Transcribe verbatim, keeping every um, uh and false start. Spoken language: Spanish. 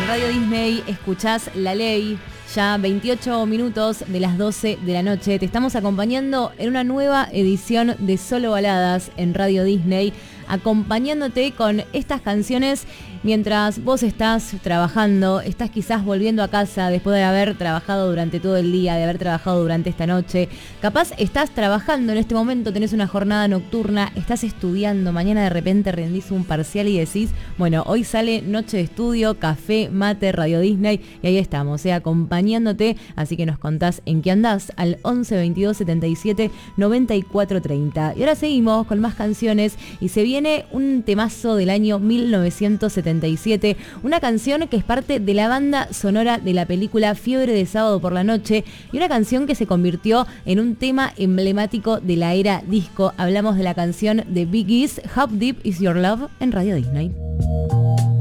Radio Disney escuchás La Ley, ya veintiocho minutos de las doce de la noche. Te estamos acompañando en una nueva edición de Solo Baladas en Radio Disney, acompañándote con estas canciones mientras vos estás trabajando, estás quizás volviendo a casa después de haber trabajado durante todo el día, de haber trabajado durante esta noche. Capaz estás trabajando en este momento, tenés una jornada nocturna, estás estudiando, mañana de repente rendís un parcial y decís, bueno, hoy sale noche de estudio, café, mate, Radio Disney, y ahí estamos, eh, acompañándote, así que nos contás en qué andás al once veintidós setenta y siete noventa y cuatro treinta. Y ahora seguimos con más canciones y se viene un temazo del año mil novecientos setenta y siete, una canción que es parte de la banda sonora de la película Fiebre de Sábado por la Noche y una canción que se convirtió en un tema emblemático de la era disco. Hablamos de la canción de Bee Gees, How Deep Is Your Love, en Radio Disney.